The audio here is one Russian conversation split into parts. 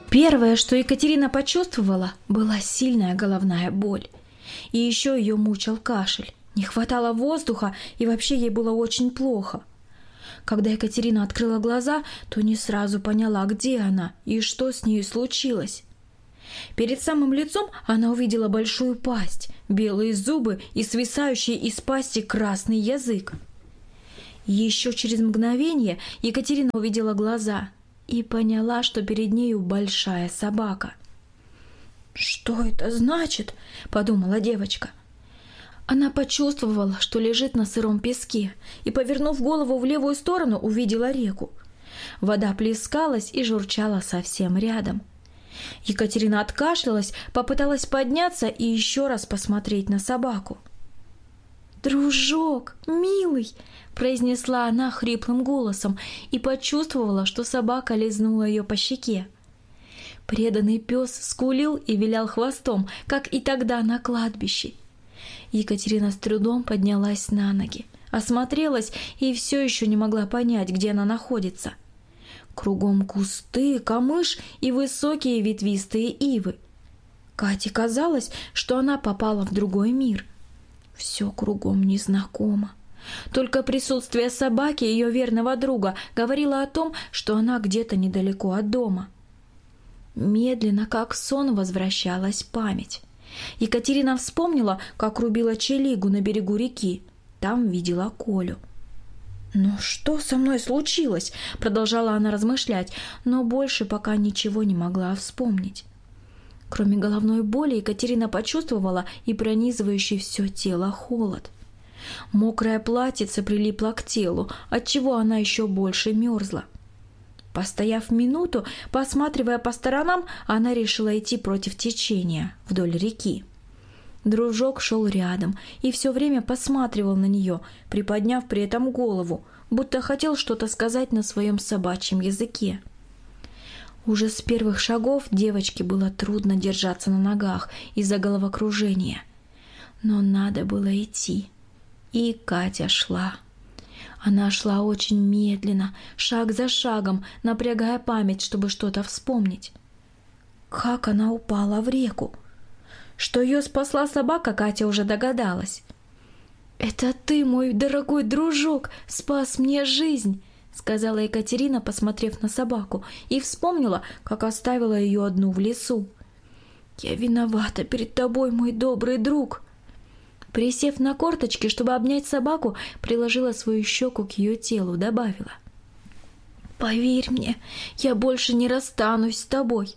Первое, что Екатерина почувствовала, была сильная головная боль. И еще ее мучил кашель. Не хватало воздуха, и вообще ей было очень плохо. Когда Екатерина открыла глаза, то не сразу поняла, где она и что с ней случилось. Перед самым лицом она увидела большую пасть, белые зубы и свисающий из пасти красный язык. Еще через мгновение Екатерина увидела глаза и поняла, что перед нею большая собака. «Что это значит?» – подумала девочка. Она почувствовала, что лежит на сыром песке, и, повернув голову в левую сторону, увидела реку. Вода плескалась и журчала совсем рядом. Екатерина откашлялась, попыталась подняться и еще раз посмотреть на собаку. «Дружок, милый!» – произнесла она хриплым голосом и почувствовала, что собака лизнула ее по щеке. Преданный пес скулил и вилял хвостом, как и тогда на кладбище. Екатерина с трудом поднялась на ноги, осмотрелась и все еще не могла понять, где она находится. Кругом кусты, камыш и высокие ветвистые ивы. Кате казалось, что она попала в другой мир. Все кругом незнакомо. Только присутствие собаки, ее верного друга, говорило о том, что она где-то недалеко от дома. Медленно, как сон, возвращалась память. Екатерина вспомнила, как рубила челигу на берегу реки. Там видела Колю. «Ну что со мной случилось?» – продолжала она размышлять, но больше пока ничего не могла вспомнить. Кроме головной боли, Екатерина почувствовала и пронизывающий все тело холод. Мокрая платьице прилипла к телу, отчего она еще больше мерзла. Постояв минуту, посматривая по сторонам, она решила идти против течения, вдоль реки. Дружок шел рядом и все время посматривал на нее, приподняв при этом голову, будто хотел что-то сказать на своем собачьем языке. Уже с первых шагов девочке было трудно держаться на ногах из-за головокружения. Но надо было идти. И Катя шла. Она шла очень медленно, шаг за шагом, напрягая память, чтобы что-то вспомнить. Как она упала в реку? Что ее спасла собака, Катя уже догадалась. «Это ты, мой дорогой дружок, спас мне жизнь», — сказала Екатерина, посмотрев на собаку, и вспомнила, как оставила ее одну в лесу. «Я виновата перед тобой, мой добрый друг». Присев на корточки, чтобы обнять собаку, приложила свою щеку к ее телу, добавила: «Поверь мне, я больше не расстанусь с тобой».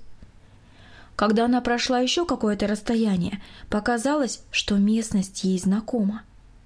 Когда она прошла еще какое-то расстояние, показалось, что местность ей знакома.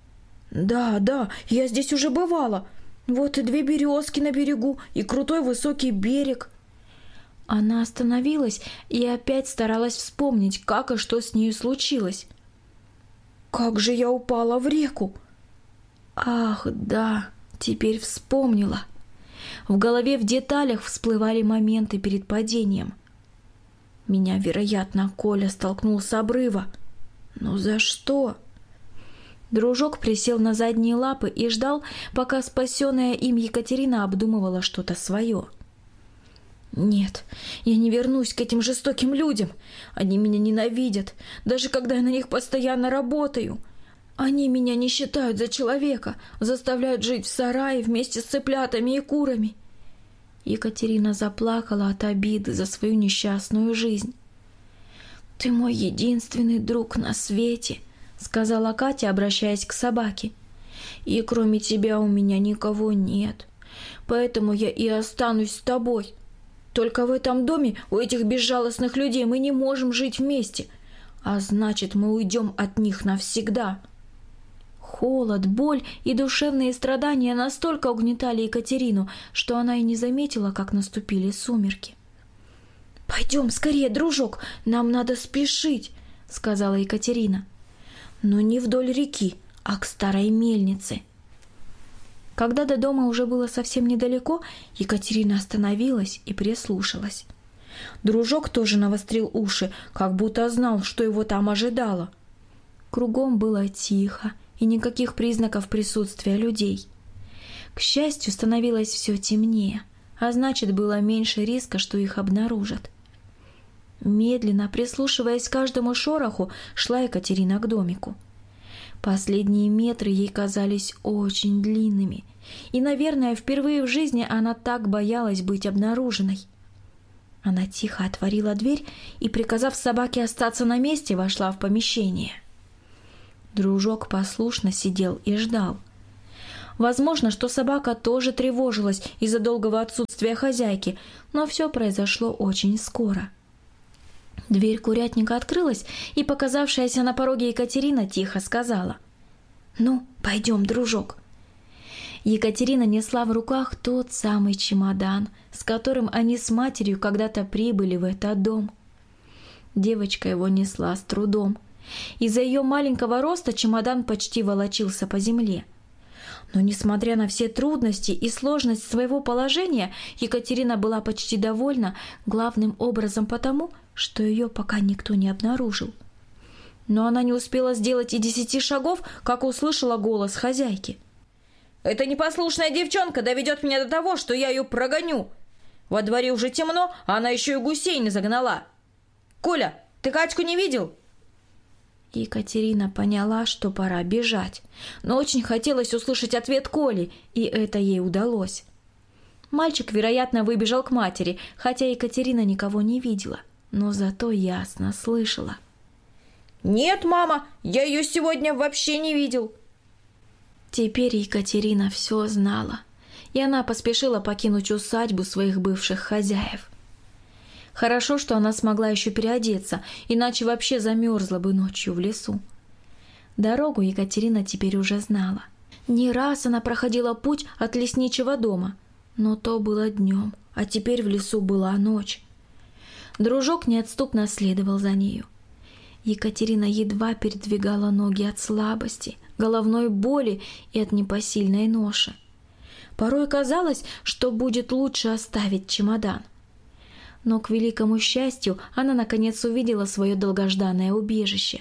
«Да, я здесь уже бывала. Вот и 2 березки на берегу, и крутой высокий берег». Она остановилась и опять старалась вспомнить, как и что с ней случилось. «Как же я упала в реку?» «Ах, да, теперь вспомнила». В голове в деталях всплывали моменты перед падением. Меня, вероятно, Коля столкнул с обрыва. Но за что? Дружок присел на задние лапы и ждал, пока спасенная им Екатерина обдумывала что-то свое. «Нет, я не вернусь к этим жестоким людям. Они меня ненавидят, даже когда я на них постоянно работаю. Они меня не считают за человека, заставляют жить в сарае вместе с цыплятами и курами». Екатерина заплакала от обиды за свою несчастную жизнь. «Ты мой единственный друг на свете», — сказала Катя, обращаясь к собаке. «И кроме тебя у меня никого нет, поэтому я и останусь с тобой. Только в этом доме у этих безжалостных людей мы не можем жить вместе, а значит, мы уйдем от них навсегда». Холод, боль и душевные страдания настолько угнетали Екатерину, что она и не заметила, как наступили сумерки. «Пойдем скорее, дружок, нам надо спешить», — сказала Екатерина. «Но не вдоль реки, а к старой мельнице». Когда до дома уже было совсем недалеко, Екатерина остановилась и прислушалась. Дружок тоже навострил уши, как будто знал, что его там ожидало. Кругом было тихо, и никаких признаков присутствия людей. К счастью, становилось все темнее, а значит, было меньше риска, что их обнаружат. Медленно, прислушиваясь к каждому шороху, шла Екатерина к домику. Последние метры ей казались очень длинными, и, наверное, впервые в жизни она так боялась быть обнаруженной. Она тихо отворила дверь и, приказав собаке остаться на месте, вошла в помещение. Дружок послушно сидел и ждал. Возможно, что собака тоже тревожилась из-за долгого отсутствия хозяйки, но все произошло очень скоро. Дверь курятника открылась, и показавшаяся на пороге Екатерина тихо сказала: «Ну, пойдем, дружок». Екатерина несла в руках тот самый чемодан, с которым они с матерью когда-то прибыли в этот дом. Девочка его несла с трудом. Из-за ее маленького роста чемодан почти волочился по земле. Но, несмотря на все трудности и сложность своего положения, Екатерина была почти довольна, главным образом потому, что ее пока никто не обнаружил. Но она не успела сделать и 10 шагов, как услышала голос хозяйки. «Эта непослушная девчонка доведет меня до того, что я ее прогоню. Во дворе уже темно, а она еще и гусей не загнала. Коля, ты Катьку не видел?» Екатерина поняла, что пора бежать, но очень хотелось услышать ответ Коли, и это ей удалось. Мальчик, вероятно, выбежал к матери, хотя Екатерина никого не видела, но зато ясно слышала. «Нет, мама, я ее сегодня вообще не видел». Теперь Екатерина все знала, и она поспешила покинуть усадьбу своих бывших хозяев. Хорошо, что она смогла еще переодеться, иначе вообще замерзла бы ночью в лесу. Дорогу Екатерина теперь уже знала. Не раз она проходила путь от лесничего дома, но то было днем, а теперь в лесу была ночь. Дружок неотступно следовал за нею. Екатерина едва передвигала ноги от слабости, головной боли и от непосильной ноши. Порой казалось, что будет лучше оставить чемодан. Но, к великому счастью, она наконец увидела свое долгожданное убежище.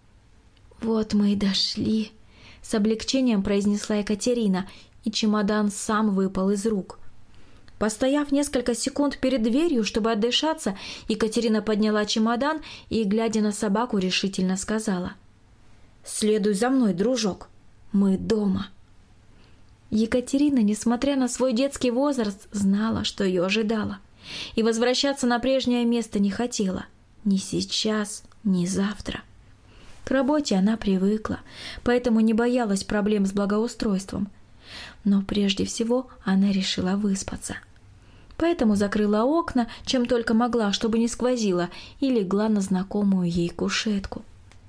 «Вот мы и дошли», — с облегчением произнесла Екатерина, и чемодан сам выпал из рук. Постояв несколько секунд перед дверью, чтобы отдышаться, Екатерина подняла чемодан и, глядя на собаку, решительно сказала: «Следуй за мной, дружок, мы дома». Екатерина, несмотря на свой детский возраст, знала, что ее ожидало, и возвращаться на прежнее место не хотела. Ни сейчас, ни завтра. К работе она привыкла, поэтому не боялась проблем с благоустройством. Но прежде всего она решила выспаться. Поэтому закрыла окна, чем только могла, чтобы не сквозило, и легла на знакомую ей кушетку.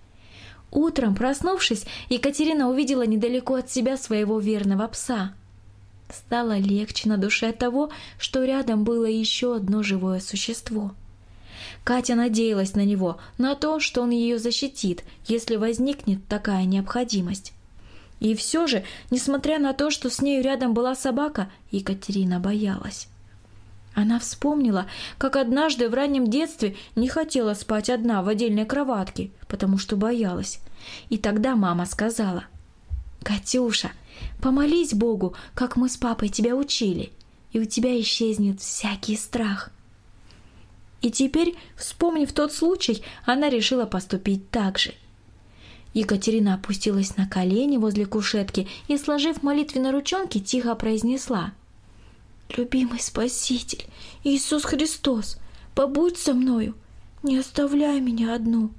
Утром, проснувшись, Екатерина увидела недалеко от себя своего верного пса. Стало легче на душе от того, что рядом было еще одно живое существо. Катя надеялась на него, на то, что он ее защитит, если возникнет такая необходимость. И все же, несмотря на то, что с нею рядом была собака, Екатерина боялась. Она вспомнила, как однажды в раннем детстве не хотела спать одна в отдельной кроватке, потому что боялась. И тогда мама сказала: «Катюша, помолись Богу, как мы с папой тебя учили, и у тебя исчезнет всякий страх». И теперь, вспомнив тот случай, она решила поступить так же. Екатерина опустилась на колени возле кушетки и, сложив молитвенные ручонки, тихо произнесла: «Любимый Спаситель, Иисус Христос, побудь со мною, не оставляй меня одну».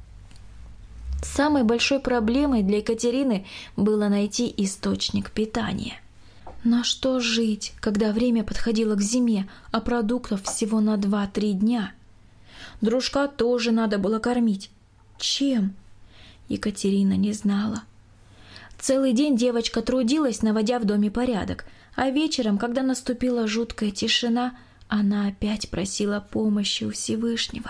Самой большой проблемой для Екатерины было найти источник питания. На что жить, когда время подходило к зиме, а продуктов всего на 2-3 дня? Дружка тоже надо было кормить. Чем? Екатерина не знала. Целый день девочка трудилась, наводя в доме порядок, а вечером, когда наступила жуткая тишина, она опять просила помощи у Всевышнего.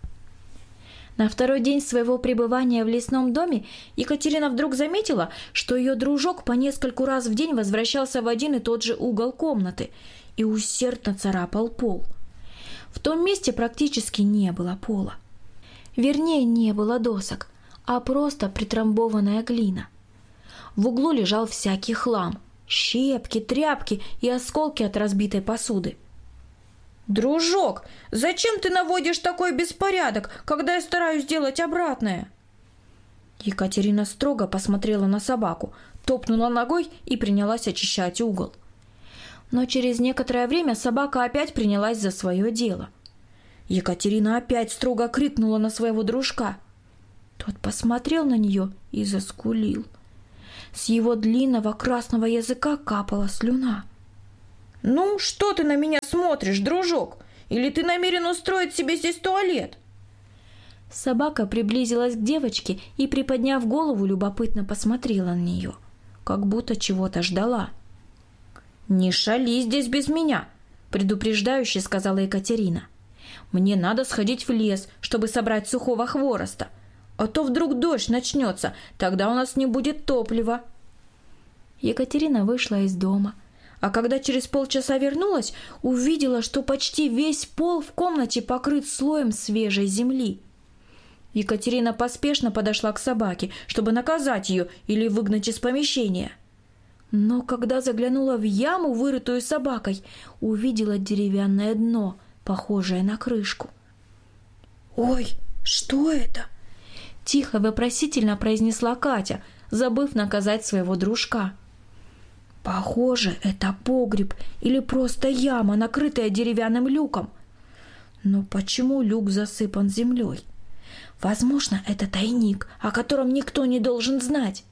На второй день своего пребывания в лесном доме Екатерина вдруг заметила, что ее дружок по нескольку раз в день возвращался в один и тот же угол комнаты и усердно царапал пол. В том месте практически не было пола. Вернее, не было досок, а просто притрамбованная глина. В углу лежал всякий хлам – щепки, тряпки и осколки от разбитой посуды. «Дружок, зачем ты наводишь такой беспорядок, когда я стараюсь сделать обратное?» Екатерина строго посмотрела на собаку, топнула ногой и принялась очищать угол. Но через некоторое время собака опять принялась за свое дело. Екатерина опять строго крикнула на своего дружка. Тот посмотрел на нее и заскулил. С его длинного красного языка капала слюна. «Ну, что ты на меня смотришь, дружок? Или ты намерен устроить себе здесь туалет?» Собака приблизилась к девочке и, приподняв голову, любопытно посмотрела на нее, как будто чего-то ждала. «Не шали здесь без меня», — предупреждающе сказала Екатерина. «Мне надо сходить в лес, чтобы собрать сухого хвороста, а то вдруг дождь начнется, тогда у нас не будет топлива». Екатерина вышла из дома, а когда через полчаса вернулась, увидела, что почти весь пол в комнате покрыт слоем свежей земли. Екатерина поспешно подошла к собаке, чтобы наказать ее или выгнать из помещения. Но когда заглянула в яму, вырытую собакой, увидела деревянное дно, похожее на крышку. «Ой, что это?» – тихо вопросительно произнесла Катя, забыв наказать своего дружка. «Похоже, это погреб или просто яма, накрытая деревянным люком. Но почему люк засыпан землей? Возможно, это тайник, о котором никто не должен знать».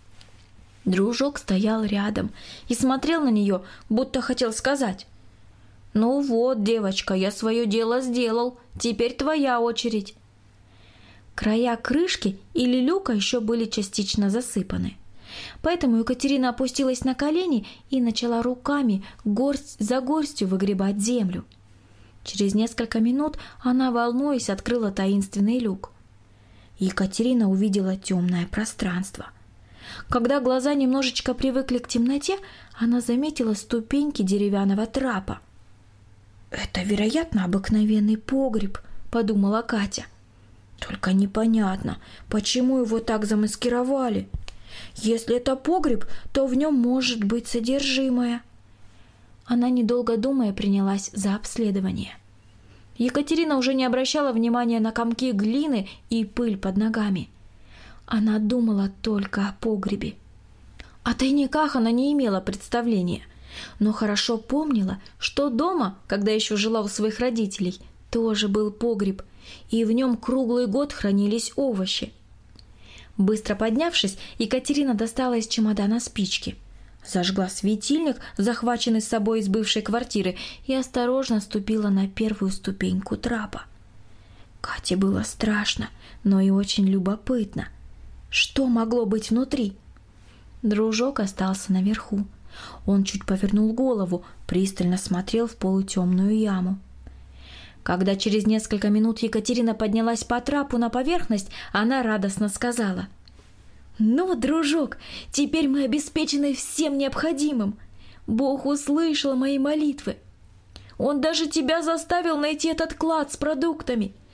Дружок стоял рядом и смотрел на нее, будто хотел сказать: «Ну вот, девочка, я свое дело сделал, теперь твоя очередь». Края крышки или люка еще были частично засыпаны. Поэтому Екатерина опустилась на колени и начала руками горсть за горстью выгребать землю. Через несколько минут она, волнуясь, открыла таинственный люк. Екатерина увидела темное пространство. Когда глаза немножечко привыкли к темноте, она заметила ступеньки деревянного трапа. «Это, вероятно, обыкновенный погреб», — подумала Катя. «Только непонятно, почему его так замаскировали. Если это погреб, то в нем может быть содержимое». Она, недолго думая, принялась за обследование. Екатерина уже не обращала внимания на комки глины и пыль под ногами. Она думала только о погребе. О тайниках она не имела представления, но хорошо помнила, что дома, когда еще жила у своих родителей, тоже был погреб, и в нем круглый год хранились овощи. Быстро поднявшись, Екатерина достала из чемодана спички, зажгла светильник, захваченный с собой из бывшей квартиры, и осторожно ступила на первую ступеньку трапа. Кате было страшно, но и очень любопытно. Что могло быть внутри? Дружок остался наверху. Он чуть повернул голову, пристально смотрел в полутемную яму. Когда через несколько минут Екатерина поднялась по трапу на поверхность, она радостно сказала: «Ну, дружок, теперь мы обеспечены всем необходимым. Бог услышал мои молитвы. Он даже тебя заставил найти этот клад с продуктами.